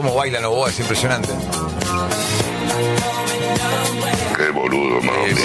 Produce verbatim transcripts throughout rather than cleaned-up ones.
Cómo baila Novoa, es impresionante. Qué boludo, mamita.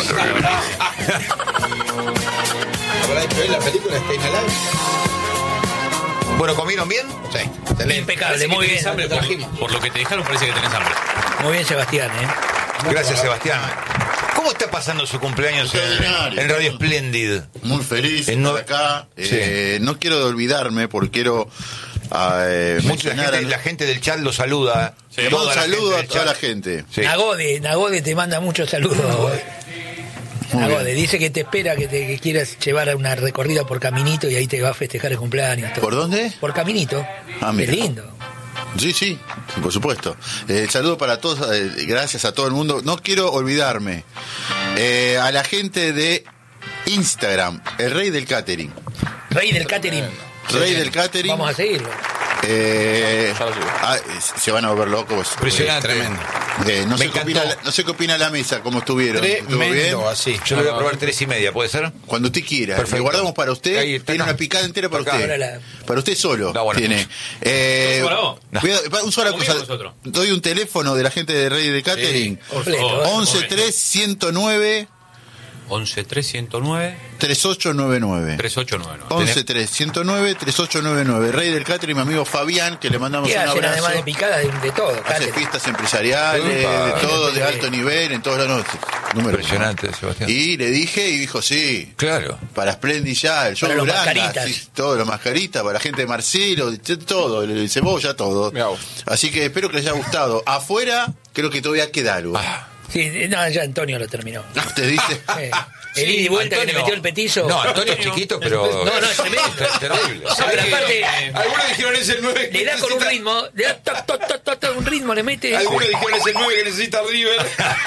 La película está inhalable. Bueno, ¿comieron bien? Sí. Impecable, muy bien. Hambre, por, por lo que te dejaron parece que tenés hambre. Muy bien, Sebastián, ¿eh? Gracias, Sebastián. ¿Cómo está pasando su cumpleaños en, en Radio Splendid? Muy feliz En de no- estar acá. Sí. Eh, no quiero olvidarme porque quiero eh, Mucha mencionar gente, a- la gente del chat lo saluda. Le mando un saludo a toda la gente. Sí. Nagode, Nagode te manda muchos saludos. Muy Nagode, bien. dice que te espera que te que quieras llevar a una recorrida por Caminito y ahí te va a festejar el cumpleaños. todo. ¿Por dónde? Por Caminito. Ah, mira. Es lindo. Sí, sí, por supuesto. Eh, saludo para todos, eh, gracias a todo el mundo. No quiero olvidarme eh, a la gente de Instagram, el rey del catering. Rey del catering. Rey del catering. Vamos a seguirlo. Eh, Ya lo sigo. ah, se van a volver locos. Impresionante. Tremendo. Eh, no, Me sé qué opina, encantó. no sé qué opina la mesa, cómo estuvieron. ¿Estuvo bien? Tremendo, así. Yo le voy a probar tres y media, ¿puede ser? Cuando usted quiera. Perfecto. Le guardamos para usted. Ahí está, Tiene no. una picada entera para Acá. usted. Ahora la- Para usted solo. No, bueno. tiene. Eh, ¿Para vos? voy a- un sola Como cosa. nosotros. Doy un teléfono de la gente de Rey de Catering. Completo. ¿eh? once tres ciento nueve once tres ciento nueve treinta y ocho noventa y nueve. treinta y ocho noventa y nueve. once tres ciento nueve treinta y ocho noventa y nueve. Rey del Catering, mi amigo Fabián, que le mandamos ¿Qué un hacen abrazo. además de picadas de, de todo? Hace catering? fiestas empresariales, Upa. de todo, de Sí. alto nivel, en todas las noches. Número Impresionante, uno. Sebastián. Y le dije y dijo sí. Claro. Para Splendid ya, el show Para los Uranga, mascaritas. sí, todo, los mascaritas, para la gente de Marcelo, de todo, el cebolla, todo. Mirá vos. Así que espero que les haya gustado. Afuera, creo que todavía queda algo. Ah. Sí, no, ya Antonio lo terminó. Usted dice. Eh, el ida y vuelta que le Antonio. metió el petizo. No, Antonio es chiquito, pero. No, no, es tremendo. Es terrible. No, pero aparte, Algunos dijeron es el nueve. le da con un ritmo, le da toc, toc, toc, toc, toc, un ritmo, le mete. Algunos dijeron es el nueve que necesita River.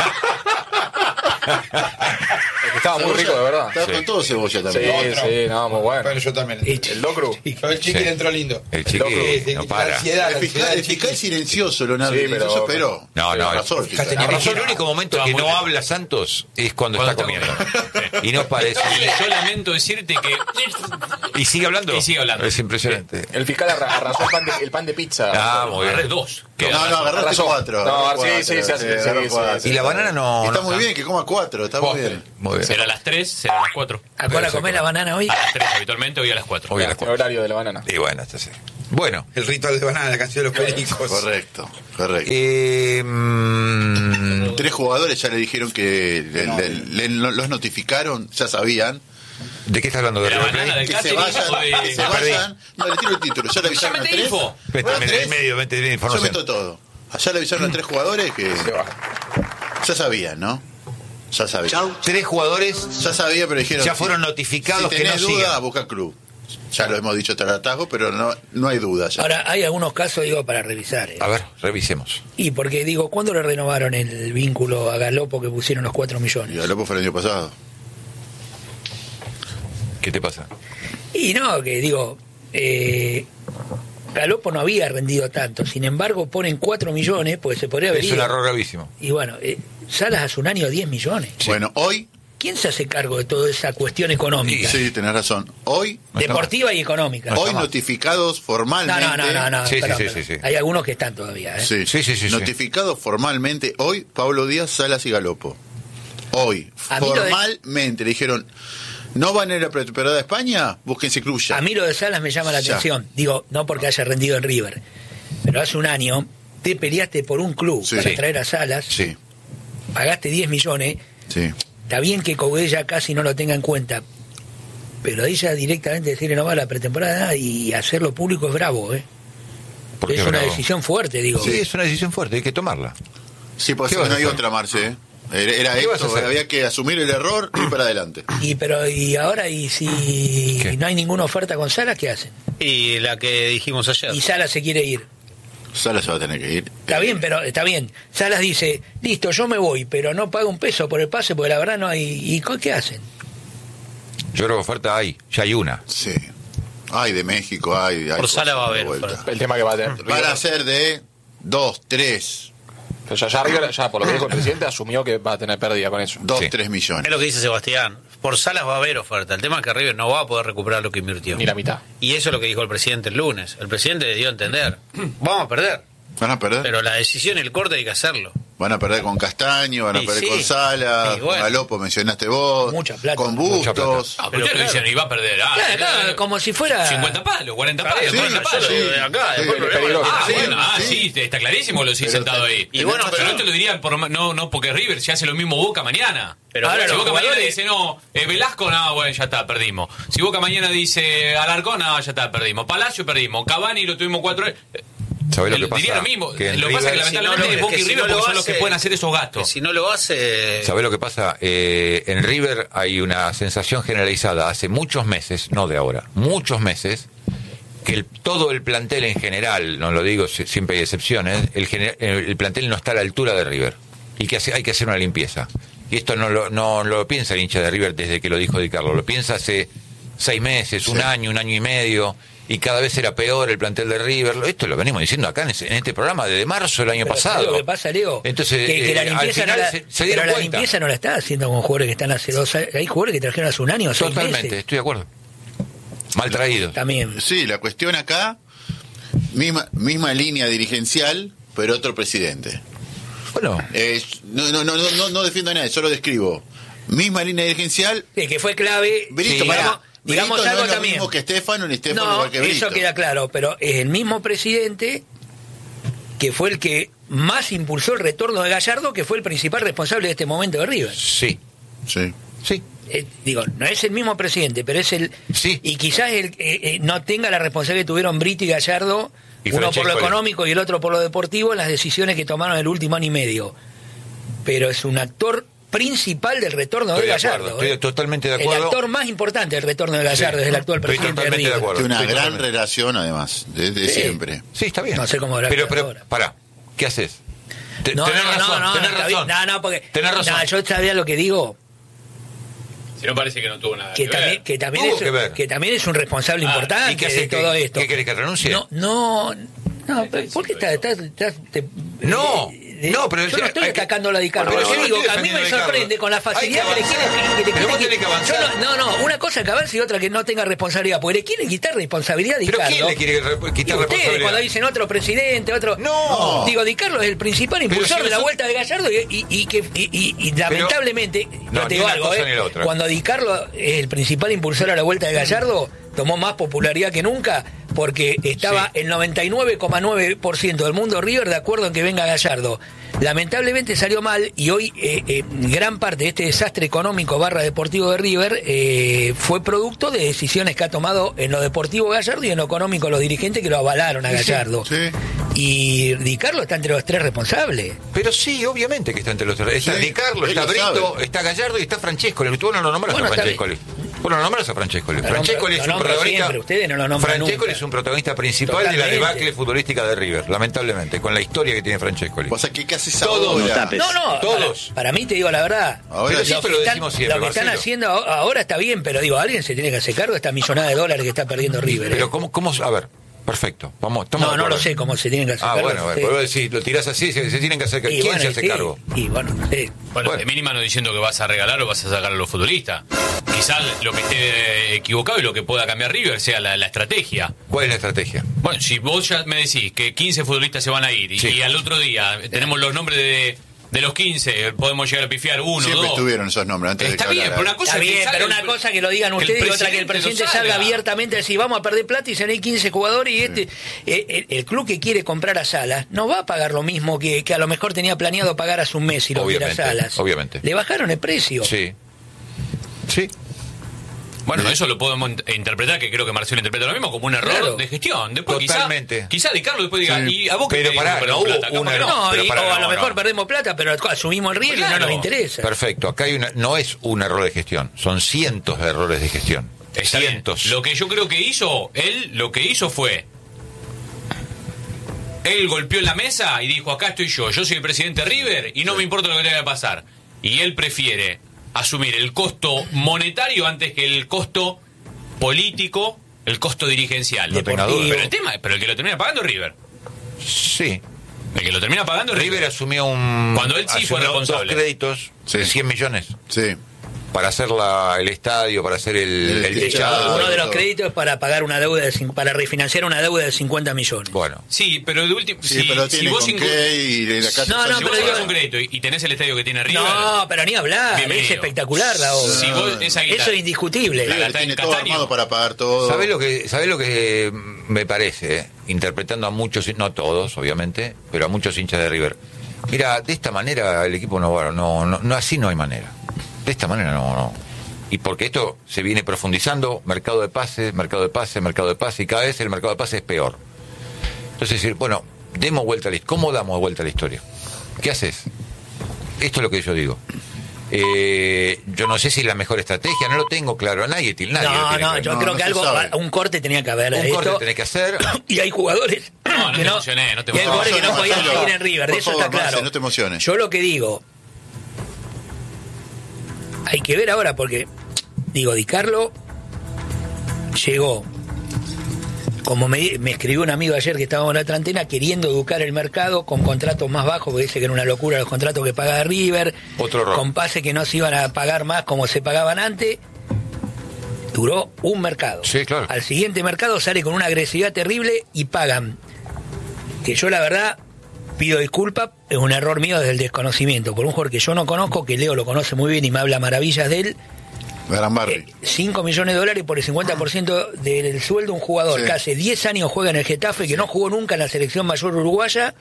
Estaba muy rico, de verdad. Está con todo cebolla Sí, también. sí, no, muy bueno. Bueno, yo también. El locro. Pero el chiqui Sí. le entró lindo. El Sí, chiqui sí, no la para. ansiedad, la El fiscal, ansiedad el del fiscal chiqui. silencioso, Leonardo. Sí, pero- silencioso, pero. No, no, razón, el- fiscal. tenía Es el único momento Estaba que muy no bien. habla Santos es cuando, Cuando está está comiendo. Y no parece. Y yo lamento decirte que ¿Y sigue hablando? Y sigue hablando. Es impresionante. El fiscal arra- arrasó el pan de, el pan de pizza. Ah, muy agarré bien. dos. No, no, agarraste Arrasó. cuatro. No, agarró sí, cuatro, sí, sí, sí, sí, agarró sí, cuatro. sí. Y la banana no. Está no muy bien, que coma cuatro, está muy Postre. bien. Muy bien. Será a las tres, será a las cuatro. ¿A cuál a comer la banana hoy? A las tres habitualmente, hoy a las cuatro. Hoy a las El cuatro. horario de la banana. Y bueno, esto sí. Bueno. El ritual de banana, la canción de los pericos. Correcto, correcto. Eh, mm, Tres jugadores ya le dijeron que le- le- le- los notificaron, ya sabían. ¿De qué estás hablando? ¿De De la River banana, Plate? del Que se catering vayan, o de- que se Perdí. vayan. No, le tiro el título, ya le avisaron a mete tres. info. Vete, Bueno, mete tres. en medio, vete bien Yo información. meto todo. Allá le avisaron a tres jugadores que Se baja. ya sabían, ¿no? Ya sabían. Tres jugadores Ya sabía, pero dijeron. ya si- fueron notificados si que no tenés duda, sigan. busca club. Ya lo hemos dicho hasta el atajo, pero no, no hay duda ya. Ahora, hay algunos casos, digo, para revisar. ¿eh? A ver, revisemos. Y porque, digo, ¿cuándo le renovaron el vínculo a Galopo que pusieron los cuatro Y millones? Galopo fue el año pasado. ¿Qué te pasa? Y no, que digo, eh, Galopo no había rendido tanto, sin embargo ponen cuatro millones, pues se podría haber Es ido. un error gravísimo. Y bueno, eh, Salas hace un año diez millones. Bueno, hoy, ¿Quién se hace cargo de toda esa cuestión económica? sí, tenés razón. Hoy, No está Deportiva y económica. hoy mal. notificados No, formalmente. no, no, no, no, Sí, sí, perdón, sí, perdón. sí, sí. Hay algunos que están todavía, ¿eh? Sí, Sí, sí, sí, sí. notificados formalmente hoy Pablo Díaz, Salas y Galopo. Hoy, A mí lo de- formalmente, le dijeron, ¿no van a ir a la pretemporada de España? Búsquense club ya. A mí lo de Salas me llama la Ya. atención. Digo, no porque haya rendido en River, pero hace un año te peleaste por un club Sí. para Sí. traer a Salas, Sí, pagaste diez millones, sí. está bien que Coudet ya casi no lo tenga en cuenta, pero ahí ya directamente decirle no va a la pretemporada y hacerlo público es bravo, ¿eh? ¿Por qué Es una bravo? decisión fuerte, digo. Sí, es una decisión fuerte, hay que tomarla. Sí, porque ¿Qué vas no a hay hacer? otra, Marce. ¿eh? Era, era ¿Qué vas a esto, hacer? había que asumir el error y ir para adelante. Y pero y ahora y si ¿Qué? no hay ninguna oferta con Salas, ¿qué hacen? Y la que dijimos ayer. Y Salas se quiere ir. Salas se va a tener que ir. Está bien, pero está bien. Salas dice, listo, yo me voy, pero no pago un peso por el pase porque la verdad no hay... ¿Y co- qué hacen? Yo creo que oferta hay, ya hay una. Sí. Ay, de México, hay. hay Por Sala va a haber vuelta. oferta. El tema que va a tener. Van a ser de dos, tres, Pero ya, ya River, ya por lo que dijo el presidente, asumió que va a tener pérdida con eso. dos, Sí. tres Es millones. lo que dice Sebastián. Por Salas va a haber oferta. El tema es que River no va a poder recuperar lo que invirtió. Ni la mitad. Y eso es lo que dijo el presidente el lunes. El presidente le dio a entender. Vamos a perder. Van a perder. Pero la decisión, el corte hay que hacerlo. Van a perder con Castaño, van a Y perder sí. con Salas, Y bueno. con Galopo mencionaste vos, Mucha plata. con Mucha plata. Bustos. Ah, pero ustedes lo dicen, iba a perder. Ah, Claro, eh, claro, como si fuera... cincuenta palos, cuarenta palos, Sí, cuarenta sí, palos. sí. de acá, Sí, después es el problema peligroso. es- Ah, Sí, bueno, ah, sí. sí, está clarísimo lo sí Pero sentado te- ahí. Y bueno, pero pero- no te lo dirían por, no, no porque River si hace lo mismo Boca mañana. Pero Ahora, bueno, si Boca mañana jugadores- dice no, eh, Velasco, no, bueno, ya está, perdimos. Si Boca mañana dice Alarcón, no, ya está, perdimos. Palacio, perdimos. Cavani lo tuvimos cuatro. eh, ¿Sabés lo el- que pasa? Diría lo mismo. Que en lo que pasa es que River- lamentablemente Si no lo- Boca que y si River no lo porque son los que hace- pueden hacer esos Que gastos. si no lo hace... ¿Sabés lo que pasa? Eh, en River hay una sensación generalizada hace muchos meses, no de ahora, muchos meses, que el- todo el plantel en general, no lo digo, si- siempre hay excepciones, el, gener- el plantel no está a la altura de River y que hace- hay que hacer una limpieza. Y esto no lo, no lo piensa el hincha de River desde que lo dijo Di Carlo, lo piensa hace seis meses, un Sí. año, un año y medio, y cada vez era peor el plantel de River. Esto lo venimos diciendo acá en, ese- en este programa desde marzo del año Pero pasado. ¿sabes lo que pasa, Leo? Entonces, que, que la eh, al limpieza, final no la, se- se pero dieron la cuenta. limpieza no la está haciendo con jugadores que están hace dos años. Hay jugadores que trajeron hace un año, seis Totalmente, meses. estoy de acuerdo. Mal traído. También. Sí, la cuestión acá, misma, misma línea dirigencial, pero otro presidente. Bueno, Eh, no, no, no, no, no, no defiendo a nadie, solo describo. Misma línea dirigencial. Sí, que fue clave. Brito, Sí, pará. digamos, digamos Brito no algo es lo también. mismo que Estefano, ni Estefano No, igual que Brito. eso queda claro, pero es el mismo presidente que fue el que más impulsó el retorno de Gallardo, que fue el principal responsable de este momento de River. sí, Sí. sí. Eh, digo, no es el mismo presidente, pero es el... Sí. Y quizás el, eh, eh, no tenga la responsabilidad que tuvieron Brito y Gallardo, Y uno por lo Francescoli. económico y el otro por lo deportivo, en las decisiones que tomaron el último año y medio. Pero es un actor principal del retorno Estoy de de Gallardo. acuerdo, estoy ¿eh? totalmente de acuerdo. El actor más importante del retorno de Gallardo Sí. es el actual Estoy presidente de totalmente de River. acuerdo. Tiene una Estoy gran totalmente- relación, además, desde Sí. siempre. Sí, está bien. No sé cómo habrá Pero, quedado pero, ahora. pará, ¿qué haces? Te- No, tenés no, razón, no, no, tenés está razón. bien. No, no, porque Tenés razón. no, yo sabía lo que digo, Si no parece que no tuvo nada que que también, ver. que también Tuvo es que ver. que también es un responsable Ah, importante ¿y qué hace? de ¿Qué- todo esto. qué querés que renuncie? No, no, no, pero ¿por qué estás, estás, estás- te- No, de- no, pero yo no estoy hay que- atacando a la Di Carlo. Pero Yo yo no digo estoy que a mí me defendiendo a Di sorprende Carlo. con la Hay facilidad que que, le quieren avanzar. que le Pero vos quieren- tenés que avanzar. yo no, no, no, una cosa es acabarse y otra que no tenga responsabilidad, porque le quieren quitar responsabilidad a Di ¿Pero Carlo. quién le quiere re- Y quitar ustedes responsabilidad? cuando dicen otro presidente, otro... No. Digo, Di Carlo es el principal impulsor si de la nosotros- vuelta de Gallardo y, y, y que, y, y- y lamentablemente, No, yo te ni digo una algo, cosa eh, ni la otra. cuando Di Carlo es el principal impulsor a la vuelta de Gallardo, tomó más popularidad que nunca porque estaba Sí. el noventa y nueve coma nueve por ciento del mundo River de acuerdo en que venga Gallardo. Lamentablemente salió mal y hoy eh, eh, gran parte de este desastre económico barra deportivo de River eh, fue producto de decisiones que ha tomado en lo deportivo Gallardo y en lo económico los dirigentes que lo avalaron a Gallardo. sí. Y Di Carlo está entre los tres responsables. Pero sí, obviamente que está entre los tres. Está Sí, Di Carlo, él está lo Brito, sabe. está Gallardo y está Francescoli. Tú no lo nombras Bueno, a está Francescoli. Vos no lo nombras a Francescoli. Lo Francescoli nombro- es lo un nombro protagonista. siempre, ustedes no lo nombran Francescoli nunca. es un protagonista principal de Totalmente. la debacle futbolística de River, lamentablemente, con la historia que tiene Francescoli. O sea, ¿qué, qué haces Todos. ahora? No, no, Todos. Para, para mí te digo la verdad. Ahora Pero sí, siempre que lo están- decimos siempre, Lo que están Marcelo. haciendo ahora ahora está bien, pero digo, alguien se tiene que hacer cargo de esta millonada de dólares que está perdiendo River. ¿eh? Pero cómo, cómo, a ver, perfecto, vamos, estamos No, de no lo acuerdo. sé cómo se tienen que hacer Ah, cargo. bueno, sí. bueno, si lo tirás así, se, se tienen que hacer. Y ¿Quién bueno, se y hace sí, cargo? Y bueno, no sé. Bueno, Bueno. de mínima no diciendo que vas a regalar o vas a sacar a los futbolistas. Quizás lo que esté equivocado y lo que pueda cambiar River sea la, la estrategia. ¿Cuál es la estrategia? Bueno, si vos ya me decís que quince futbolistas se van a ir y, Sí. y al otro día tenemos los nombres de, de los quince, podemos llegar a pifiar uno, Siempre dos. estuvieron esos nombres antes Está de que bien, hablara. pero una cosa Está es que bien, salga pero el una pre- cosa que lo digan que el ustedes y otra que el presidente presidente no salga salga. abiertamente a decir vamos a perder plata y se hay quince jugadores y este eh, el, el club que quiere comprar a Salas no va a pagar lo mismo que, que a lo mejor tenía planeado pagar a su mes si lo quiera Obviamente, Salas. obviamente. Le bajaron el precio. Sí. Sí. Bueno, eso lo podemos in- interpretar, que creo que Marcelo interpreta lo mismo, como un error Claro. de gestión. Después Totalmente. Quizá, quizá Di Carlo después diga, Sí. y a vos que Pero te pará, dijo, no hubo plata, capaz una- que no. No, Pero y- para, o a no, lo mejor no. perdemos plata, pero asumimos el riesgo y no Claro. nos interesa. Perfecto, acá hay una, no es un error de gestión, son cientos de errores de gestión. Está bien. Cientos. Lo que yo creo que hizo, él lo que hizo fue, él golpeó en la mesa y dijo, acá estoy yo, yo soy el presidente de River y no me importa lo que tenga que pasar. Y él prefiere asumir el costo monetario antes que el costo político, el costo dirigencial. No tenga duda. Pero el tema, pero el que lo termina pagando es River. Sí. El que lo termina pagando es River River. asumió un. Cuando él sí fue asumió responsable. dos créditos Sí. de cien millones. Sí. para hacer la, el estadio, para hacer el, El el techado. techado. Uno de los todo. créditos es para pagar una deuda de, cin- para refinanciar una deuda de cincuenta millones. Bueno, Sí, pero de último. Sí, si, pero si tiene vos con incu- qué y la casa No, no, si pero vos digo- sacás un crédito y, y tenés el estadio que tiene River. No, pero ni hablar, Bienvenido. es espectacular la obra. Si vos esa guita- Eso es indiscutible. La River gata tiene en todo Castaño. armado para pagar todo. ¿sabés lo que sabés lo que me parece? eh? Interpretando a muchos, no todos, obviamente, pero a muchos hinchas de River. Mira, de esta manera el equipo no va, no, no, no, así no hay manera. De esta manera no, no. Y porque esto se viene profundizando, mercado de pases, mercado de pases, mercado de pases, y cada vez el mercado de pases es peor. Entonces decir, bueno, demos vuelta a la historia. ¿Cómo damos vuelta a la historia? ¿Qué haces? Esto es lo que yo digo. Eh, yo no sé si es la mejor estrategia, no lo tengo claro. Nadie, tiene- nadie lo No, tiene no, claro. yo No, creo no que se algo, sabe. un corte tenía que haber. Un esto, corte tenés que hacer. Y hay jugadores No, no que te no, emociones, no te y hay emociones. jugadores que no podían Marcelo, seguir en River, de por eso favor, está claro. Marce, no te emociones. Yo lo que digo, hay que ver ahora porque, digo, Di Carlo llegó, como me, me escribió un amigo ayer que estábamos en la otra antena, queriendo educar el mercado con contratos más bajos, porque dice que era una locura los contratos que pagaba River, Otro error. con pases que no se iban a pagar más como se pagaban antes. Duró un mercado. Sí, claro. Al siguiente mercado sale con una agresividad terrible y pagan. Que yo la verdad pido disculpas, es un error mío desde el desconocimiento. Por un jugador que yo no conozco, que Leo lo conoce muy bien y me habla maravillas de él, Gran Barry. cinco millones de dólares por el cincuenta por ciento del sueldo de un jugador Sí. que hace diez años juega en el Getafe, que no jugó nunca en la selección mayor uruguaya.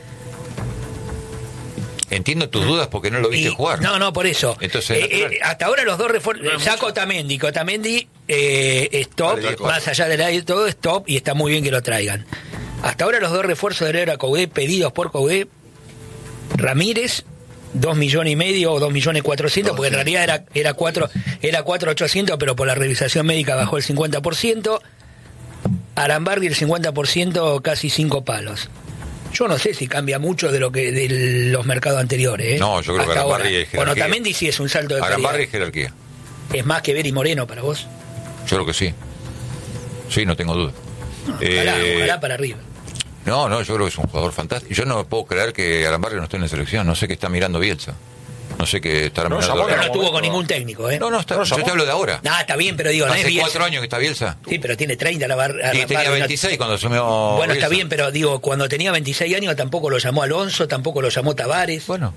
Entiendo tus dudas porque no lo viste y- jugar. No, no, por eso. Entonces, Eh, natural. eh, hasta ahora los dos refuerzos. Saco Otamendi, que Otamendi eh, es top, Vale, de más allá del aire, todo es top y está muy bien que lo traigan. Hasta ahora los dos refuerzos de Herrera Coudet, pedidos por Coudet, Ramírez, dos millones y medio o dos millones cuatrocientos, porque en realidad era, era cuatro, era cuatro ochocientos, pero por la revisación médica bajó el cincuenta por ciento. Arambarri el cincuenta por ciento, casi cinco palos. Yo no sé si cambia mucho de lo que de los mercados anteriores. ¿eh? No, yo creo que Hasta Arambarri ahora. es jerarquía. Bueno, Otamendi sí es un salto de Arambarri calidad. es jerarquía. Es más que Beri Moreno para vos. Yo creo que sí. Sí, no tengo duda. Ojalá, Eh, ojalá para arriba. No, no, yo creo que es un jugador fantástico. Yo no puedo creer que Arambarri no esté en la selección. No sé qué está mirando Bielsa. No sé qué estará No, mirando. llamó Pero no momento- estuvo con ningún técnico, ¿eh? No, no, está, ¿No yo llamó? te hablo de ahora. No, está bien, pero digo, no es Hace Bielsa. cuatro años que está Bielsa. Sí, pero tiene treinta la bar- Y Arambarri, tenía no- veintiséis cuando asumió Bueno, está Bielsa. bien, pero digo, cuando tenía veintiséis años tampoco lo llamó Alonso, tampoco lo llamó Tavares. Bueno,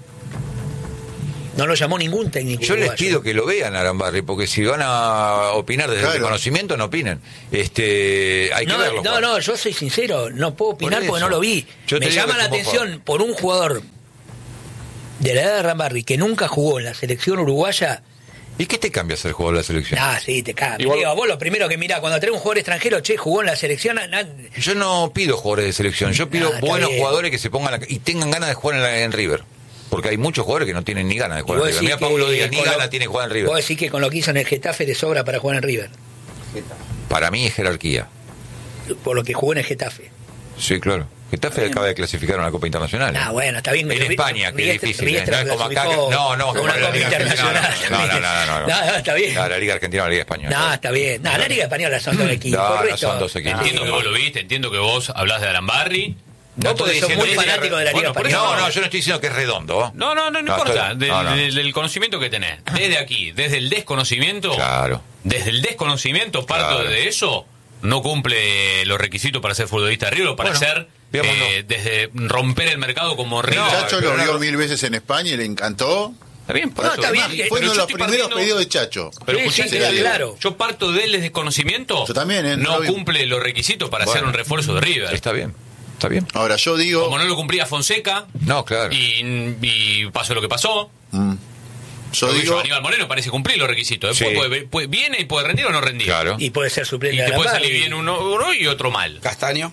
No lo llamó ningún técnico. yo les uruguayo. pido que lo vean a Arambarri, porque si van a opinar desde Claro. el conocimiento, no opinen. Este, hay que No, verlo. no, jugar. no, yo soy sincero, no puedo opinar Por porque eso. no lo vi. Yo te Me digo llama que la es un buen atención por un jugador de la edad de Arambarri que nunca jugó en la selección uruguaya. ¿Y qué te cambia ser jugador de la selección? Ah, sí, te cagas. Igual- Digo, vos lo primero que mirá, cuando tenés un jugador extranjero, che, jugó en la selección. na- Yo no pido jugadores de selección, yo pido Ah, está buenos bien. jugadores que se pongan la- y tengan ganas de jugar en, la- en River. Porque hay muchos jugadores que no tienen ni ganas de y jugar en vos River. decís Mira Paulo que Díaz, ni con lo- ganas tiene de jugar en River. Vos decís que con lo que hizo en el Getafe de sobra para jugar en River. Para mí es jerarquía. Por lo que jugó en el Getafe. Sí, claro. Getafe acaba de clasificar a una Copa Internacional. Ah, bueno, está bien. En Ri- España, que es Riestra- difícil. ¿eh? Riestra No es como acá. que- clasificó No, no, a como una la Copa Liga Argentina. Internacional. No, no, no, no, no, no. No, no, está bien. No, la Liga Argentina o la Liga Española. No, está bien. No, la Liga Española son dos equipos. No, no correcto. son dos equipos. Entiendo que vos lo viste, entiendo que vos hablás de Arambarri. No Vos porque estoy sos muy diciendo- fanático de la Liga Bueno, por eso- Española. No, no, yo no estoy diciendo que es redondo. No, no, no, no, No, importa. estoy- Del, no, no. del- del conocimiento que tenés. Desde aquí, desde el desconocimiento. Claro. Desde el desconocimiento, parto Claro. de eso. No cumple los requisitos para ser futbolista de River o para Bueno, ser. veámoslo. eh, desde romper el mercado como River. No, Chacho pero lo no- vio mil veces en España y le encantó. Está bien, por No, eso. está bien, Además, que- Fue pero uno de yo los estoy primeros partiendo- pedidos de Chacho. Pero Sí, escuchate, sí, queda yo- claro. yo parto del desconocimiento. Yo también, ¿eh? No Lo vi. cumple los requisitos para Bueno. ser un refuerzo de River. Está bien. Está bien. Ahora yo digo. Como no lo cumplía Fonseca. No, claro. Y, y pasó lo que pasó. Mm, yo Lo que digo. yo, Aníbal Moreno parece cumplir los requisitos. Después Sí. puede, puede- viene y puede rendir o no rendir. Claro. Y puede ser Y suplente te de puede Arambarri. salir bien uno, uno y otro mal. Castaño.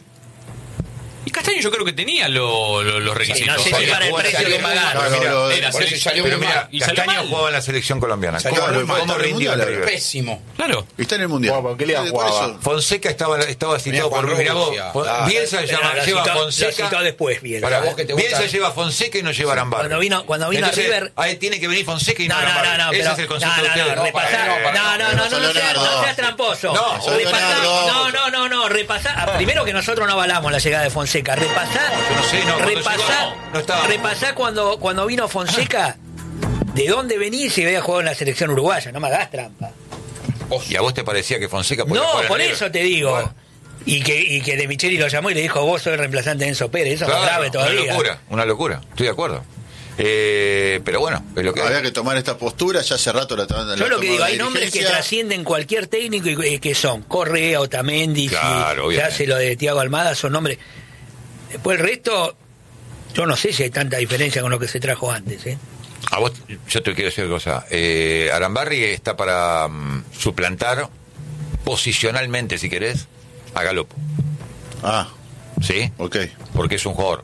Y Castaño yo creo que tenía lo- lo- los requisitos. no sé si Era- para el Jugar- precio que salió- pagaron. Claro, Mira, lo- era Por eso sele- salió Pero muy mira, mal. y salió Castaño mal. jugaba en la selección colombiana. Salió ¿Cómo, muy mal. cómo Está en el rindió en Mundial, River? Pésimo. Claro. Está en el mundial. Bueno, ¿qué liga Por jugaba? eso. Fonseca estaba, estaba citado Juan por mirá vos, Rusia. Fon- Ah, Bielsa Pero llama- la lleva a citó- la Fonseca. citó después, Bielsa. Para vos que te Bielsa gusta- lleva a Fonseca y no lleva a Arambarri. Cuando vino- cuando vino a Entonces, River- ahí tiene que venir Fonseca y no, No, no, no, Arambarri. no, Ese pero, es el no, concepto no, de no, ustedes. repasá, no, para- no, no, no, no, no, seas, Leonardo. no seas tramposo. No, soy Repasá- Leonardo. no, no, no, no, repasá. ah, Primero que nosotros no avalamos la llegada de Fonseca. Repasá, yo no sé, no, cuando repasá, llegó, no, no estaba. repasá cuando, cuando vino Fonseca. de dónde venís y había jugado en la selección uruguaya, no me hagas trampa. ¿Y a vos te parecía que Fonseca podía No, jugar en por River? eso te digo. Bueno. Y que, y que De Micheli lo llamó y le dijo, vos sos el reemplazante de Enzo Pérez, eso Claro, es más grave todavía. Una locura, una locura, estoy de acuerdo. Eh, pero bueno, es lo que Había que tomar esta postura, ya hace rato la, la Yo lo que tomó digo, la hay nombres que dirigencia. trascienden cualquier técnico y que son Correa, Otamendi, Claro, si se obviamente. hace lo de Thiago Almada, son nombres. Después el resto, yo no sé si hay tanta diferencia con lo que se trajo antes, ¿eh? A vos, yo te quiero decir una cosa. Eh, Arambarri está para um, suplantar posicionalmente, si querés, a Galopo. Ah, ¿Sí? ok. Porque es un jugador.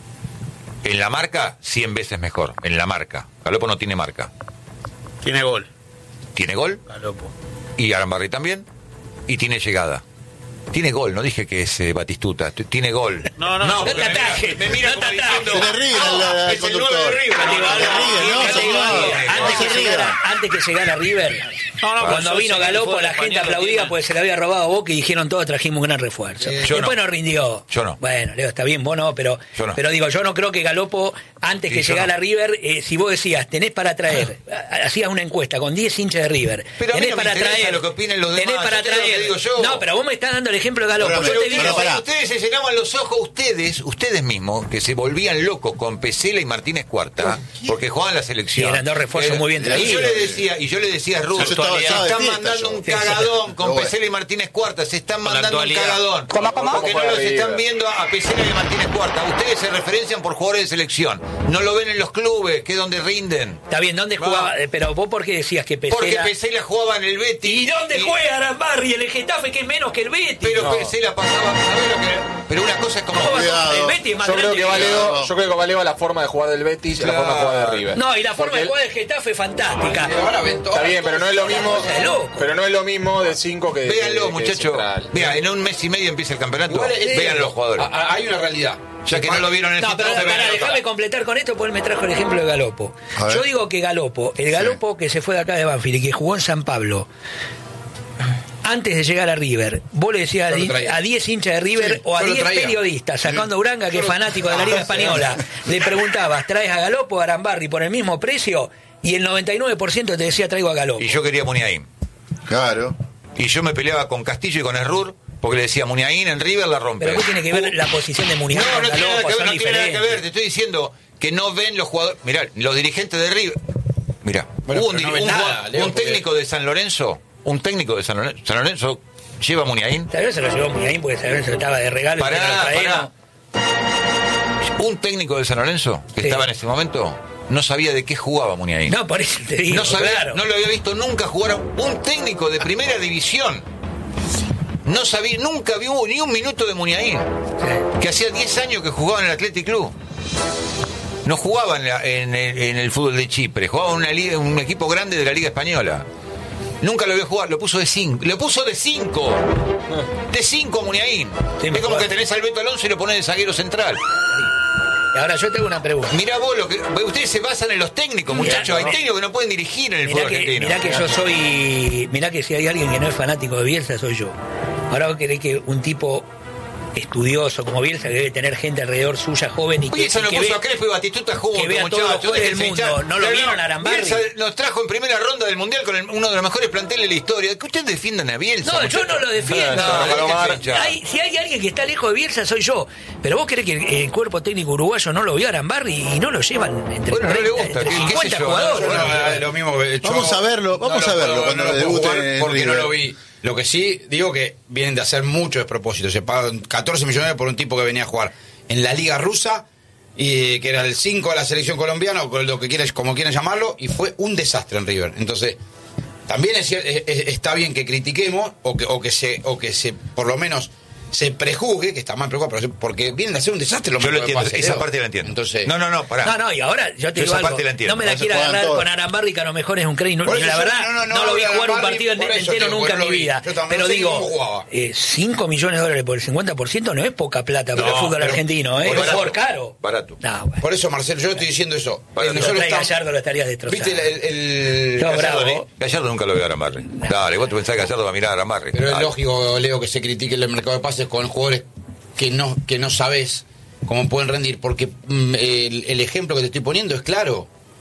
En la marca, cien veces mejor. En la marca. Galopo no tiene marca. Tiene gol. Tiene gol. Galopo. Y Arambarri también. Y tiene llegada. Tiene gol, no dije que es eh, Batistuta. T- Tiene gol. No, no, no porque te me mira- atajes, Me mira no como te atajes. diciendo, Se le ríe "No, al- al es el conductor". nueve de River. Se le ríe, no, Yo te digo algo, no, antes, no que se llegara, ría. antes que llegara River, No, no, cuando yo vino sé que el Galopo, fútbol la gente español aplaudía tiene- porque se le había robado a Boca y dijeron todos trajimos un gran refuerzo. yo Después no. no. rindió. Yo no. Bueno, Leo, está bien, vos no, pero, Yo no. pero digo, yo no creo que Galopo, antes Y que yo llegara no. River, eh, si vos decías, tenés para traer, hacías una encuesta con diez hinchas de River, Pero a mí tenés no me para interesa traer, lo que opinen los tenés demás, para yo te digo lo que traer. digo yo. No, pero vos me estás dando el ejemplo de Galopo. Pero, yo pero, te digo, pero, pará. Ustedes se llenaban los ojos, ustedes, ustedes mismos, que se volvían locos con Pesela y Martínez Cuarta, porque jugaban la selección. Y eran dos refuerzos Eh, muy bien Y traídos. yo le decía, y yo le decía a Ruth, Yo estaba- se estaba de están fiesta mandando yo. un cagadón con Pero bueno. Pesela y Martínez Cuarta, se están Con la mandando un actualidad. cagadón. ¿Cómo, cómo? Porque no Juega los están River. viendo a Pesela y Martínez Cuarta. Ustedes se referencian por jugadores de selección. No lo ven en los clubes, que es donde rinden. Está bien, ¿dónde Va. jugaba? Eh, Pero vos, ¿por qué decías que Pesela? Porque Pesela jugaba en el Betis. ¿Y dónde juega Arambarri? El Getafe, que es menos que el Betis. Pero No. Pesela pasaba, ¿sabés lo que? Pero una cosa es como... ¿Cómo va a Cuidado. ser? El Betis es más Yo creo grande que que- Valeo, yo creo que Valeo la forma de jugar del Betis y la Claro. forma de jugar de River. No, y la forma Porque de jugar del Getafe es fantástica. Ahora ven todo. Está bien, pero no es lo mismo. cosa de loco. Pero no es lo mismo de cinco que de Véanlo, que de muchachos. central. Vea, en un mes y medio empieza el campeonato. Igual es- Vean los jugadores. a- a- Hay una realidad. Ya que no lo vieron en el No, pero sitio, pará, vean déjame completar con esto, porque él me trajo el ejemplo de Galopo. A ver. Yo digo que Galopo, el Galopo que se fue de acá de Banfield y que jugó en San Pablo, antes de llegar a River, vos le decías a Yo lo di- traía. a diez hinchas de River Sí, o a yo lo diez traía. periodistas, sacando a Uranga, que es fanático de la Liga Española, le preguntabas, ¿traes a Galopo o a Arambarri por el mismo precio? Y el noventa y nueve por ciento te decía, traigo a Galopo. Y yo quería a Muniain. Claro. Y yo me peleaba con Castillo y con Errur porque le decía Muniain en River la rompe. Pero ¿qué tiene que ver la posición de Muniain No, con no tiene nada Galopo? que ver, Son no tiene nada que diferentes. ver. Te estoy diciendo que no ven los jugadores. Mirá, los dirigentes de River. Mirá, Bueno, hubo un, pero no diri- ven un nada, jugador- Leo, un porque- técnico de San Lorenzo. Un técnico de San Lorenzo. San Lorenzo lleva a Muniain. Tal vez se lo llevó Muniain porque San Lorenzo estaba de regalo y Pará, que lo traemos. pará. Un técnico de San Lorenzo que Sí. estaba en ese momento no sabía de qué jugaba Muniain. No, por eso te digo. No sabía, claro. no lo había visto nunca jugar a un técnico de primera división. No sabía, nunca vio ni un minuto de Muniain, Sí. que hacía diez años que jugaba en el Athletic Club. No jugaba en, la- en el, en el fútbol de Chipre, jugaba en una liga, un equipo grande de la Liga Española. Nunca lo vio jugar, lo puso de cinco. Lo puso de cinco. De cinco Muniain. Sí, me es como acuerdo. que tenés al Beto Alonso y lo ponés de zaguero central. Y ahora yo tengo una pregunta. Mirá vos, lo que, ustedes se basan en los técnicos, Mirá, muchachos. Hay no. técnicos que no pueden dirigir en el Mirá fútbol que, argentino. mirá que yo soy. Mirá que si hay alguien que no es fanático de Bielsa, soy yo. Ahora vos querés que un tipo estudioso como Bielsa, que debe tener gente alrededor suya joven y que, Oye, eso y lo que puso ve- a Crespo y Batistuta juntos, que vea todos los muchachos. jugadores del déjense mundo. hinchar. ¿No lo Pero vieron a Arambarri? Bielsa nos trajo en primera ronda del Mundial con el- uno de los mejores planteles de la historia. Que ustedes defiendan a Bielsa. No, yo muchachos. no lo defiendo. No, No, déjense Palomar. hinchar. Hay- si hay alguien que está lejos de Bielsa, soy yo. Pero vos querés que el, el cuerpo técnico uruguayo no lo vio a Arambarri y no lo llevan entre, Bueno, no le treinta, gusta, entre ¿qué- qué sé cincuenta yo? jugadores. Bueno, eh, lo mismo que yo Vamos a verlo, vamos no a lo verlo puedo- cuando no lo puedo debute jugar en porque no River. lo vi. Lo que sí digo que vienen de hacer mucho despropósito. Se pagan catorce millones por un tipo que venía a jugar en la liga rusa y que era el cinco de la selección colombiana o lo que quieras, como quieran llamarlo, y fue un desastre en River. Entonces, también es, cier- es- es- está bien que critiquemos o que o que se o que se por lo menos se prejuzgue, que está mal prejuzgado, pero se- porque vienen a ser un desastre lo Yo lo mismo que entiendo, pasa, esa Leo. parte la entiendo. Entonces, no, no, no, pará. No, no, y ahora yo te Yo digo esa algo. parte la entiendo. No me la No se quiera juegan agarrar todos. con Arambarri, que a lo mejor es un crack. No, Por eso la yo- verdad, no, no, no, no lo vi lo vi a jugar un Arambarri, partido por ente- eso, entero tío, nunca porque en no mi lo vi. vida. Yo también Pero no sé digo, cómo jugaba. eh, cinco millones de dólares por el cincuenta por ciento no es poca plata para No, el fútbol pero- argentino, ¿eh? por Es eso- por caro. Barato. No, bueno. Por eso, Marcelo, yo estoy diciendo eso. Para Eh, que Si lo nosotros trae estamos- Gallardo lo estarías destrozando. ¿Viste el, el, el- No, Gallardo, bravo. ¿no? Gallardo nunca lo vio a Arambarri. Dale, vos te pensás que Gallardo va a mirar a Arambarri. Pero es Dale. lógico, Leo, que se critique el mercado de pases con jugadores que no que no sabes cómo pueden rendir, porque mm, el, el ejemplo que te estoy poniendo es claro.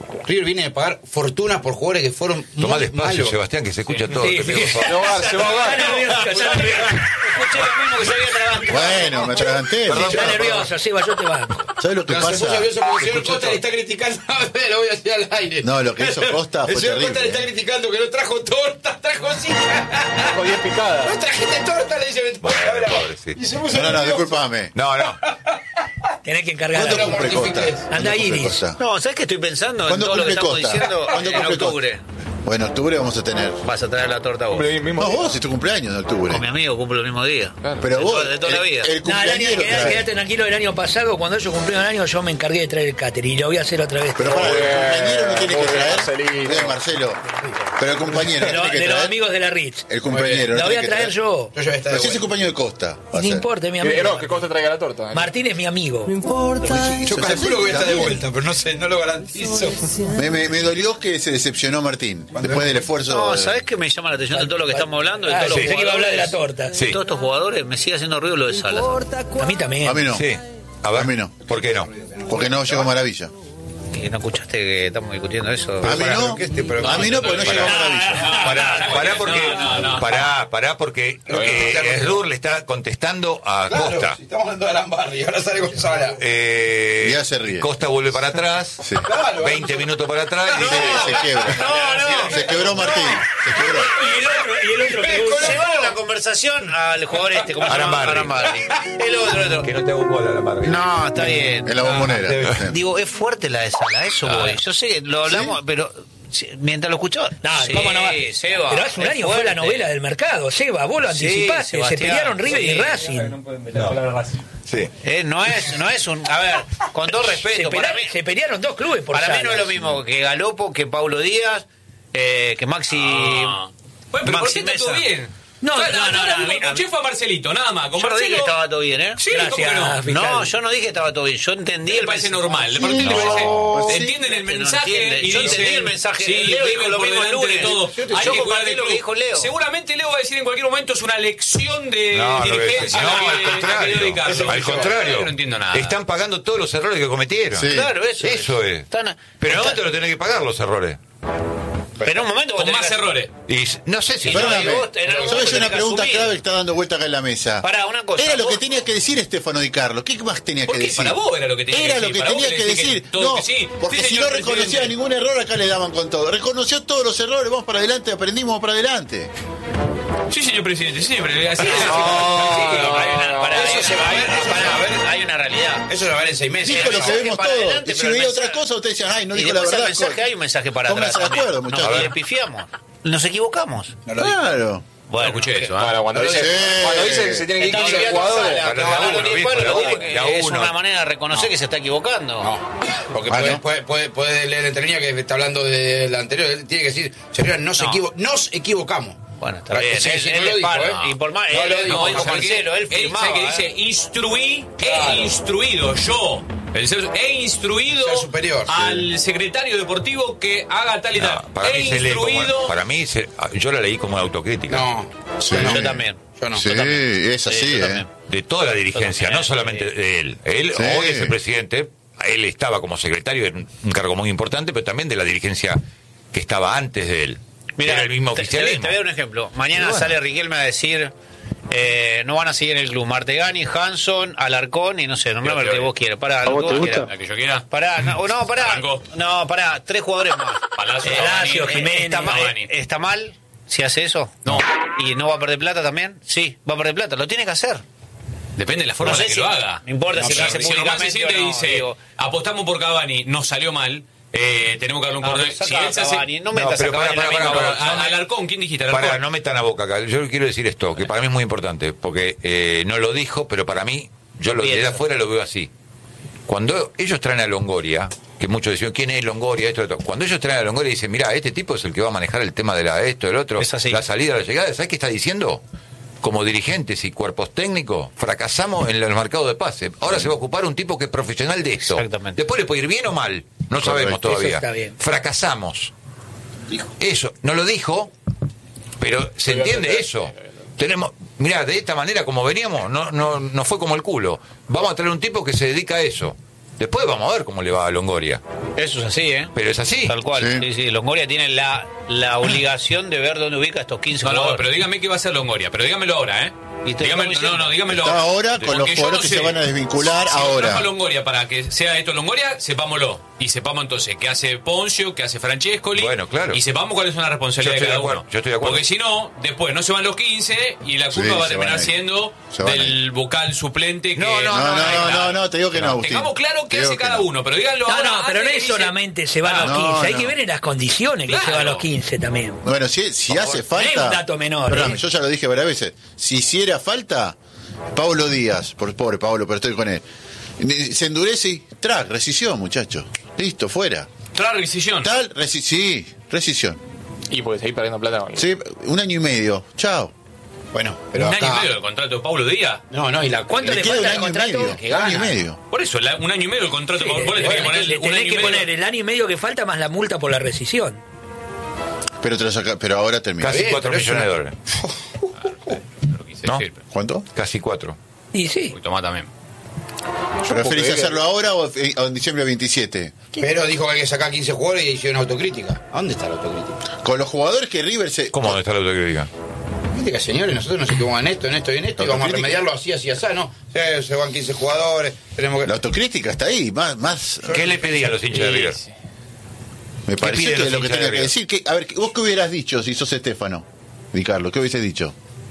River viene de pagar fortunas por jugadores que fueron Tomá muy despacio, malos. Sebastián, que se escucha todo. Sí, Te sí. pido, por favor. Se va a ahogar, se va a ahogar. Está nervioso, está nervioso. Escuché lo mismo que se había trabado. Bueno, me atraganté. Perdón, Está nervioso, Seba, yo te banco. ¿Sabes lo que Pero se puso pasa? nervioso porque el señor Escuchó Costa todo. le está criticando. A ver, lo voy a decir al aire. No, lo que hizo Costa fue El señor Costa le terrible, está eh. criticando que no trajo torta, trajo así. Con diez picadas. No trajiste torta, le dice. Bueno, Ahora. pobrecito. Y se puso No, no, no, nervioso. discúlpame. No, no. Tenés que encargar. ¿Cuándo ¿Cuándo lo cumple Costa? mortifiques? ¿Cuándo Anda, cumple Iris. Costa? No, ¿sabes qué estoy pensando en ¿Cuándo todo lo que cumple estamos Costa? diciendo? ¿Cuándo En cumple octubre. Costa? Bueno, en octubre vamos a tener. Vas a traer la torta vos. Cumple el mismo No, día. vos, si tu cumpleaños en octubre. Con mi amigo cumple el mismo día. Pero de vos, toda- de toda la el- vida. el No, el año, cumpleañero quedate, trae. quedate tranquilo, el año pasado, cuando ellos cumplieron el año, yo me encargué de traer el catering y lo voy a hacer otra vez. Pero para, el cumpleañero no tiene que Pobre traer. Marcelino. Bien, Marcelo. Pero el compañero de, no lo- tiene que de los traer. amigos de la Ritz. El compañero. La no voy tiene a que traer yo. Yo ya está de Pero si es el vuelta. cumpleaños de Costa. va a No ser. importa, es mi Eh, amigo. No, que Costa traiga la torta. Martín es mi amigo. Yo calculo que voy a estar de vuelta, pero no sé, no lo garantizo. Me, me, me dolió que se decepcionó Martín después del esfuerzo. No, de- ¿sabes qué me llama la atención de todo lo que estamos hablando? De Ah, todos los pensé que iba a hablar de la jugadores? torta. Sí. Todos estos jugadores me sigue haciendo ruido lo de Salas. A mí también. A mí no. Sí. A ver, A mí no. ¿por qué no? Porque no llegó Maravilla. ¿Que no escuchaste que estamos discutiendo eso? A mí pará, no. pero que este programa- A mí no, porque no llegó Maravilla. Pará, pará porque, No, no, no. pará, pará porque eh, Esdur le está contestando a Claro, Costa. si estamos hablando de Alambarri, ahora sale con Sala. Eh, Ya se ríe. Costa vuelve para atrás, Sí. Claro, veinte minutos para atrás y dice, Se, se quiebra. Se quebró Martín. Se quebró. Y el otro, y el otro que Llevaron la conversación al jugador este, ¿cómo se llama? Aramarri. El otro, el otro. que no te hago bola la madre. No, está bien. En la bombonera. Digo, es fuerte la de Sala, eso voy. Yo sé que lo hablamos, pero si- mientras lo escuchaba. No, sí, ¿cómo no va? Seba, Pero hace un es año fue la fuerte. novela del mercado. Seba, vos lo Sí, anticipaste. Se Sebastián, pelearon River y sí. Racing. Sí. Eh, no es, no es un. A ver, con todo Se, respeto, para pelearon, mí, se pelearon dos clubes por para mí Salas. no es lo mismo que Galopo, que Paulo Díaz, eh, que Maxi. Ah. Bueno, pero por Maxi qué está todo Mesa. bien. No, O sea, no, no, no, ahora a mí- mismo a mí- escuché fue a Marcelito, nada más. Con Yo no dije Marcelo. que estaba todo bien, ¿eh? Sí, Gracias. ¿cómo que no? Fiscal. No, yo no dije que estaba todo bien. Yo entendí Me el parece mensaje. normal. De Martín le No, parece. sí. Entienden el Que no mensaje entiende. y Yo dicen, entendí el mensaje. Sí, Leo dijo River lo por mismo el delante de lunes. todo. Yo te- Hay yo que cuidar compartí del lo que club. dijo Leo. Seguramente Leo va a decir en cualquier momento es una lección de No, no, dirigencia. no, la que- al la que contrario. dio Ricardo. Al contrario. Yo no entiendo nada. Están pagando todos los errores que cometieron. Sí. Claro, eso. Eso es. Están- Pero está- no te lo tenés que pagar los errores. Pero en un momento vos Con tenés más que- errores. Y s- no sé si... Y no, Perdóname. y vos en algún momento ¿Sabes tenés una que pregunta asumir. clave que está dando vuelta acá en la mesa? Pará, una cosa, Era lo vos- que tenía que decir Estefano Di Carlo. ¿Qué más tenía ¿Por que qué? decir? Para vos era lo que tenía que Era decir. lo que Para vos tenía que querés decir decir. que todo No, que sí. porque Sí, si señor no reconocía presidente. ningún error, acá le daban con todo. Reconoció todos los errores, vamos para adelante, aprendimos para adelante. Sí, señor presidente, sí, pero así es. Sí, hay una, pará, Eso hay- se va a hay- ver, eso pará, se va a ver. hay una realidad. Eso lo va a ver en seis meses. Dijo lo que mensaje vemos para todos. adelante, Y si pero el veía otra mensaje- cosa, ustedes decían, ay, no Y dijo la después verdad. al mensaje hay un mensaje para atrás. Pónganse de también. acuerdo, muchachos. Nos pifiamos. Nos equivocamos. No lo dijo. Claro. Bueno, escuché eso. ¿ah? Bueno, cuando dice, Sí. cuando dice que se tienen que ir Estamos quince mirando jugadores. Sala, Para no, la no, uno, ni viejo, después la lo uno, dice que la es uno. una manera de reconocer que se está equivocando. No, porque Ah, puede, ¿no? puede, puede, puede leer entre líneas que está hablando de la anterior. Él tiene que decir, señora, no se No. equivo- nos equivocamos. Bueno, está bien. Sí, él sí, él no lo es dijo, paro, ¿eh? Y por más, No él, lo dijo, como dijo ¿sabe qué? Marcelo, él Él firmaba. sabe que ¿eh? dice instruí, Claro. he instruido yo. El ser- he instruido Ser superior, sí. al secretario deportivo que haga tal y No, tal. para he mí se lee como, instruido. para mí se- yo la leí como autocrítica. No, Sí. Yo también. yo no. Sí, Yo también. es así, Sí, yo ¿eh? también. De toda la dirigencia, también, no solamente sí. de él. Él Sí. hoy es el presidente, él estaba como secretario, en un cargo muy importante, pero también de la dirigencia que estaba antes de él. Era el mismo te, te, oficialismo. te voy a dar un ejemplo. Mañana Y bueno. sale Riquelme a decir, eh, no van a seguir en el club Martegani, Hanson, Alarcón y no sé, nombrame el que vos quieras. Pará, lo que vos quieras. La que yo quiera. Pará, no, no, pará. Arrancó. No, pará, tres jugadores más. Palacio, Eh, Cavani, eh, Jiménez, ¿Está, mal, Cavani. ¿Está mal si hace eso? No. ¿Y no va a perder plata también? Sí, va a perder plata. Lo tiene que hacer. Depende de la forma No sé en la que si- lo haga. no importa si si lo hace si nomás se públicamente siente o y no, dice, digo. apostamos por Cavani, nos salió mal, eh, tenemos que darle un No, corte. pero Si saca él se a hace... Cavani, no No, metas pero a Cavani para, en la para, misma para, bolsa. para. A- Alarcón, ¿quién dijiste? Alarcón. Para, no metan la boca acá. Yo quiero decir esto, que para mí es muy importante, porque eh, no lo dijo, pero para mí, yo lo, desde Piensa. afuera lo veo así. Cuando ellos traen a Longoria, que muchos decían, ¿quién es Longoria? Esto, esto. Cuando ellos traen a Longoria y dicen, mira, este tipo es el que va a manejar el tema de la esto, el otro, Es así. la salida, la llegada, ¿sabes qué está diciendo? Como dirigentes y cuerpos técnicos, fracasamos en el mercado de pase. Ahora se va a ocupar un tipo que es profesional de esto. Exactamente. Después le puede ir bien o mal, no sabemos Correcto. todavía. Eso está bien. Fracasamos. Eso, no lo dijo, pero se entiende eso. Tenemos, mirá, de esta manera como veníamos, no, no, no fue como el culo. Vamos a traer un tipo que se dedica a eso. Después vamos a ver cómo le va a Longoria. Eso es así, ¿eh? Pero es así. Tal cual. Sí. Sí, sí. Longoria tiene la, la obligación de ver dónde ubica estos quince No, no, jugadores. pero dígame qué va a hacer Longoria, pero dígamelo ahora, ¿eh? Y te Dígame, estamos no, no, dígamelo Está ahora con los Porque yo jugadores no que sé. se van a desvincular Si ahora. trajo a Longoria para que sea esto Longoria, sepámoslo. Y sepamos entonces qué hace Poncio, qué hace Francescoli. Bueno, claro. Y sepamos cuáles son las responsabilidades Yo de estoy cada de acuerdo, uno. yo estoy de acuerdo. Porque si no, después no se van los quince y la Sí, culpa va a se van terminar a ir. siendo Se van a del vocal suplente. Que No, no, No, no, no, claro. no, no, te digo que no, Agustín. Tengamos claro qué Te digo hace que cada no. uno, pero díganlo No, ahora. no, pero no antes es que dice- solamente se van Ah, los no, quince, hay no. que ver en las condiciones que Claro. se van los quince también. Bueno, si, si hace falta. es un dato menor, Perdón, ¿eh? yo ya lo dije varias veces. Si hiciera falta, Pablo Díaz, por pobre Pablo, pero estoy con él. Se endurece y track, rescisión, muchacho. Listo, fuera. Trae rescisión. Tal, resi sí, rescisión. Y puede seguir perdiendo plata con Sí, un año y medio. Chao. Bueno, pero un acá... año y medio del contrato de Pablo Díaz. No, no, y la... ¿Cuánto Le le queda un falta el año y contrato? medio. que Un año y gana. medio. Por eso, la- un año y medio el contrato. Sí, vos le le- tenés que le- poner le un tenés año y que medio. poner el año y medio que falta más la multa por la rescisión. Pero, te lo saca- pero ahora termina. Casi bien, cuatro pero es millones de una- dólares. Lo quise ¿No? decir, pero ¿Cuánto? Casi cuatro. Y sí. un poquito más también. ¿Preferís que- hacerlo ahora o o en diciembre veintisiete? Pero dijo que hay que sacar quince jugadores y hicieron autocrítica. ¿A dónde está la autocrítica? Con los jugadores que River se. ¿Cómo dónde está la autocrítica? Crítica, señores, nosotros nos equivocamos en esto, en esto y en esto, y vamos a Autocrítica. remediarlo así, así, así, ¿no? Se, se van quince jugadores, tenemos que... La autocrítica está ahí, más. más ¿Qué le pedían los hinchas de River? me parece piden que los es lo que hinchas tenía de que River? decir. Que, a ver, ¿vos qué hubieras dicho si sos Estefano? Di Carlos, ¿qué hubieses dicho?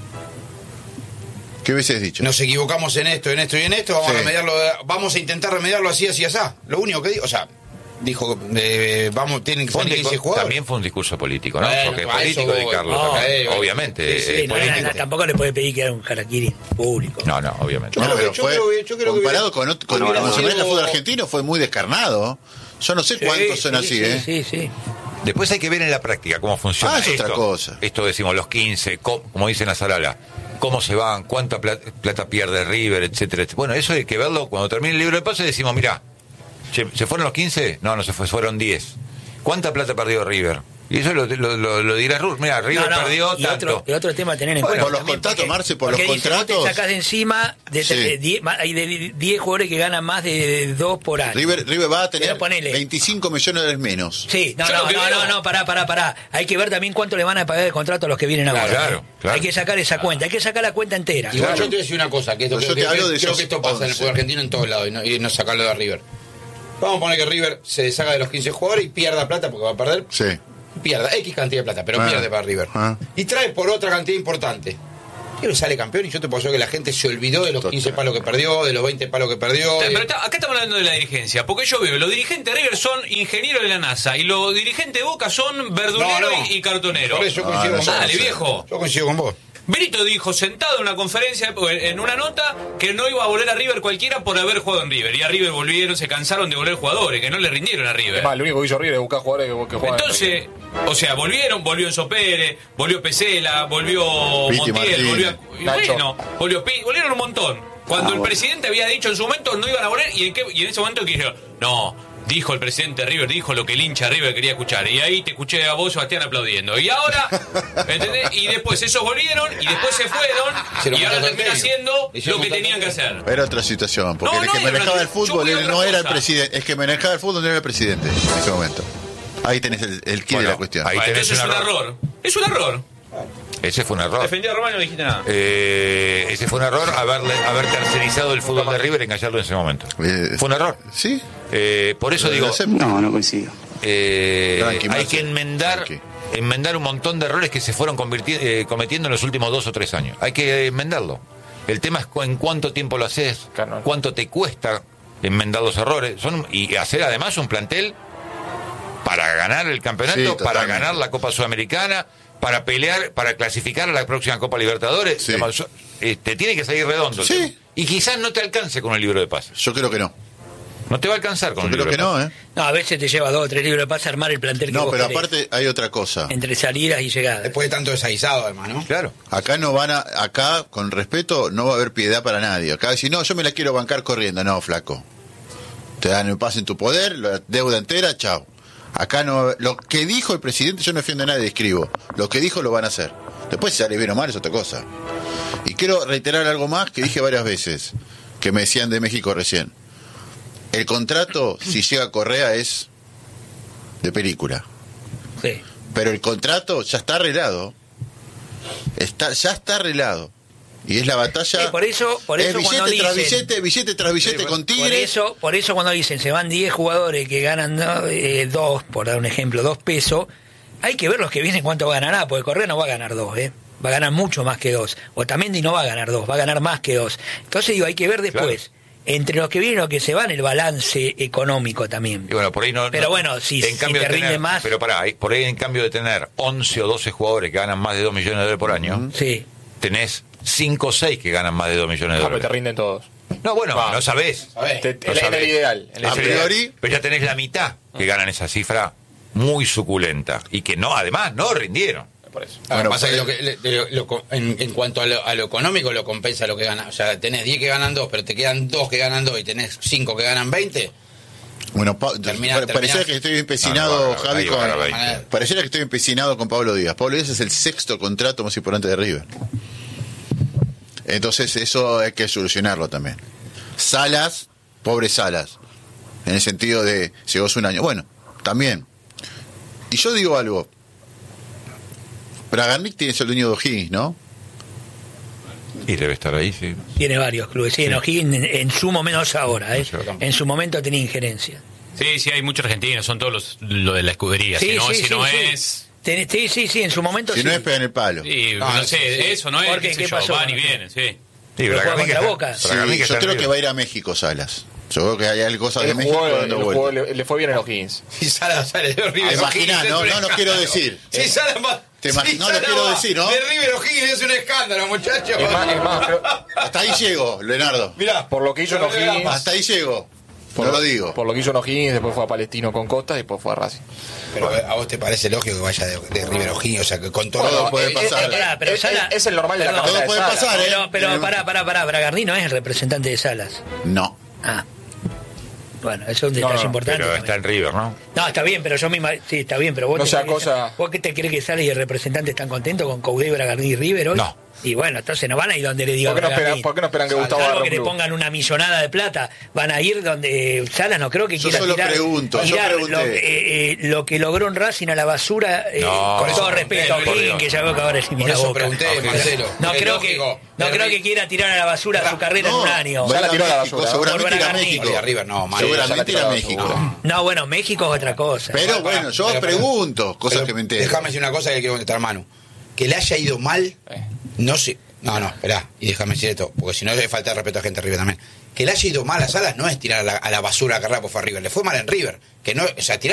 ¿Qué hubieses dicho? Nos equivocamos en esto, en esto y en esto, vamos Sí. a remediarlo, vamos a intentar remediarlo así, así, así. Lo único que digo, o sea, dijo, eh, vamos, tienen que Fue un salir quince discu- jugadores. también fue un discurso político, ¿no? Bueno, Porque es a eso político de voy. Carlos. No, también. eh, obviamente. sí, sí, es No, no, no, político. tampoco le puede pedir que haga un harakiri público. No, no, obviamente. No, Yo pero creo fue, que- yo creo que comparado hubiera- con, ot- con hubiera como se maneja el sido- fútbol argentino, fue muy descarnado. Yo no sé Sí, cuántos son sí, así, sí, ¿eh? Sí, sí. Después hay que ver en la práctica cómo funciona Ah, es esto. otra cosa. Esto decimos los quince, co- como dicen a Salala, cómo se van, cuánta pla- plata pierde River, etcétera, etcétera. Bueno, eso hay que verlo cuando termine el libro de pases. Decimos, mira, ¿se fueron los quince? No, no se fue, fueron diez. ¿Cuánta plata perdió River? Y eso lo, lo, lo, lo dirá Ruth. Mira, River No, no, perdió y tanto. Otro, y otro tema a tener en Bueno, cuenta. por los también, contratos, porque- Marce, por los porque dice, vos contratos. te sacás de encima de, Sí. de diez, ma- hay de diez jugadores que ganan más de dos por año. River, River va a tener Pero ponele. veinticinco millones menos. Sí, no, Yo no, lo que no, veo- no, no, pará, pará, pará. Hay que ver también cuánto le van a pagar de contrato a los que vienen ahora. Claro, claro. Hay que sacar esa cuenta, hay que sacar la cuenta entera. Igual Claro. yo te voy a decir una cosa, que esto, Pero creo, yo te que, hablo de creo esos que esto pasa en el once. fútbol argentino en todos lados y no, y no sacarlo de River. Vamos a poner que River se deshaga de los quince jugadores y pierda plata porque va a perder. Sí. Pierda X cantidad de plata, pero Ah. pierde para River. Ah. Y trae por otra cantidad importante. River sale campeón y yo te puedo decir que la gente se olvidó de los Total. quince palos que perdió, de los veinte palos que perdió. Pero de- está- acá estamos hablando de la dirigencia, porque yo veo, los dirigentes de River son ingenieros de la NASA y los dirigentes de Boca son verduleros No, no. y, y cartoneros. Por eso yo Ah, coincido no con sé, vos. Dale, no sé. viejo. Yo coincido con vos. Benito dijo sentado en una conferencia, en una nota, que no iba a volver a River cualquiera por haber jugado en River. Y a River volvieron, se cansaron de volver jugadores, que no le rindieron a River. Es más, lo único que hizo River es buscar jugadores que, que juegan. Entonces, o sea, volvieron, volvió Enzo Pérez, volvió Pesela, volvió Piti Montiel, Martínez, volvió, y Nacho. bueno, volvió Pi, volvieron un montón. Cuando el presidente había dicho en su momento no iban a volver, y en, qué- y en ese momento que dijeron, no, dijo el presidente de River, dijo lo que el hincha de River quería escuchar. Y ahí te escuché a vos, Sebastián, aplaudiendo. Y ahora, ¿entendés? Y después esos volvieron, y después se fueron, Hicieron y ahora contrato termina técnico. haciendo Hicieron lo que contrato tenían que técnico. hacer. Era otra situación, porque No, el no que era manejaba una- el fútbol yo voy a él otra no era el cosa. presidente. El que manejaba el fútbol no era el presidente en ese momento. Ahí tenés el, el quid Bueno, de la cuestión. ahí Bueno, tenés entonces es un un error. error. Es un error. Ese fue un error. Defendí a Román y no dijiste nada. Eh, ese fue un error haberle, haber tercerizado el fútbol de River y engañarlo en ese momento. Eh, Fue un error. ¿Sí? Eh, por eso digo, No, no coincido. eh, Tranqui, hay Marce. que enmendar Tranqui. enmendar un montón de errores que se fueron convirti- eh, cometiendo en los últimos dos o tres años. Hay que enmendarlo. El tema es cu- en cuánto tiempo lo haces, Claro. cuánto te cuesta enmendar los errores, son y hacer además un plantel para ganar el campeonato, Sí, para totalmente. ganar la Copa Sudamericana, para pelear, para clasificar a la próxima Copa Libertadores. Sí. Digamos, so- eh, te tiene que salir redondo. el Sí. tema. Y quizás no te alcance con el libro de pases. Yo creo que no. No te va a alcanzar con Yo el creo libro que de no, pases. ¿eh? No, a veces te lleva dos o tres libros de pase a armar el plantel que No, vos pero querés. aparte hay otra cosa. Entre salidas y llegadas. Después de tanto desaguisado, además, ¿no? Claro. Acá no van a, acá, con respeto, no va a haber piedad para nadie. Acá si no, yo me la quiero bancar corriendo. No, flaco. Te dan el pase en tu poder, la deuda entera, chao. Acá no va a haber- lo que dijo el presidente, yo no defiendo a nadie, escribo. Lo que dijo lo van a hacer. Después si sale bien o mal es otra cosa. Y quiero reiterar algo más que dije varias veces, que me decían de México recién. El contrato, si llega Correa, es de película. Sí. Pero el contrato ya está arreglado. Está, ya está arreglado. Y es la batalla. Sí, por eso, por eso es billete cuando tras dicen, billete, billete tras billete Sí, con por Tigre. eso, por eso cuando dicen se van diez jugadores que ganan ¿no? eh, dos, por dar un ejemplo, dos pesos, hay que ver los que vienen cuánto va a ganar, porque Correa no va a ganar dos, ¿eh? Va a ganar mucho más que dos. Otamendi no va a ganar dos, va a ganar más que dos. Entonces digo, hay que ver después, claro, entre los que vienen y los que se van, el balance económico también. Y bueno, por ahí no, pero no, bueno, si, en si cambio te de rinde tener, más... Pero pará, por ahí en cambio de tener once o doce jugadores que ganan más de dos millones de dólares por año, sí, tenés cinco o seis que ganan más de dos millones de Ah, pero dólares. te rinden todos. No, bueno, Ah. no sabés. ¿Sabés? Te- te- No en sabés. el ideal. En el A Es el ideal. priori- ideal. Pero ya tenés la mitad que ganan esa cifra muy suculenta. Y que no, además, no rindieron. Por eso. Lo que Bueno, pasa es que, pues, lo que le- lo- lo- en, en cuanto a lo, a lo económico, lo compensa lo que gana. O sea, tenés diez que ganan dos, pero te quedan dos que ganan dos y tenés cinco que ganan veinte. Bueno, pa- Termina- pare- pareciera termina- que estoy empecinado, No, no, no, Javi, ahí con. va, ahí va. Pareciera que estoy empecinado con Pablo Díaz. Pablo Díaz es el sexto contrato más importante de River. Entonces, eso hay que solucionarlo también. Salas, pobre Salas, en el sentido de llegó hace un año. Bueno, también. Y yo digo algo. Bragarnik tiene el dueño de O'Higgins, ¿no? Y debe estar ahí, sí. tiene varios clubes. Sí, en O'Higgins, en, en su momento, no ahora, ¿eh? Sí. En su momento tenía injerencia. Sí, sí, hay muchos argentinos, son todos los, lo de la escudería. Sí, si no, sí, si sí, no sí. es... Ten- Sí, sí, sí, en su momento Si sí. no es pegan el palo. Sí, No, no, sí, sé, sí. eso no es, ¿Por qué? qué sé ¿Qué yo, pasó van y con eso? vienen, sí. Sí, Pero juega Bragarnik contra está- Boca. Sí, Bragarnik yo está creo en que River. va a ir a México, Salas. Yo creo que hay cosas de El México jugó, dando el vuelta. jugó- le, le fue bien en O'Higgins. Y Sala sale de River. Ah, imaginá, O'Higgins no, es un no, no quiero escándalo. decir. Sí, Sala va- Te imag- sí, no lo Sala quiero va decir, ¿no? De River O'Higgins es un escándalo, muchachos. Es más, es más, creo- Hasta ahí llego, Leonardo. Mirá, por lo que hizo en O'Higgins, Hasta ahí llego. por, No lo digo. por lo que hizo en O'Higgins, después fue a Palestino con Costa y después fue a Racing. pero a vos te parece lógico que vaya de, de River O'Higgins, o sea, que con todo... Todo puede eh, pasar. eh, eh, Pará, pero es, Sala- es- es el normal de la Perdón. carrera Todo de puede Sala. pasar, ¿eh? Pero, pero Eh, pará, pará, pará, Bragarni no es el representante de Salas. No. Ah. Bueno, eso es un No, detalle no, importante. Pero también. está en River, ¿no? No, está bien, pero yo misma, sí, está bien, pero vos, No te sea crees que- cosa- ¿vos qué te crees que Salas y el representante están contentos con Coudet, Bragarni y River hoy? No. Y bueno, entonces no van a ir donde le diga ¿Por qué no Bragarni. esperan, por qué no esperan que Gustavo Salvo agarre que un le club? pongan una millonada de plata, van a ir donde Salas no creo que Yo quiera solo tirar, pregunto, yo tirar pregunté. lo, eh, eh, lo que logró en Racing a la basura, eh, No, con por todo eso respeto a pregunté, por O'Higgins, Dios. que ya veo que ahora elimina Por eso Boca. pregunté, Ok. Marcelo. No Es creo que lógico. no De creo Ri- que quiera tirar a la basura su carrera en No, un año. va a ir la a tiró a la México, basura. seguramente Por ir a Bragarni. México. Y a River no, Mario, Seguramente ir a ya la tiró a la México. basura. No, bueno, México es otra cosa. Pero Pará, bueno, yo pero- pregunto, cosas Pero que me entero. Déjame decir una cosa que quiero contestar, Manu. Que le haya ido mal, Eh. no sé. No, no, esperá, y déjame decir esto, porque si no le falta de respeto a gente de River también. Que le haya ido mal a Salas no es tirar a la, a la basura la carrera por fue a River, le fue mal en River. Que no, o sea, tirar